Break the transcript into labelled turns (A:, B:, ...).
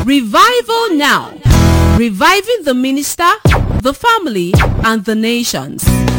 A: Revival Now. Reviving the minister, the family, and the nations.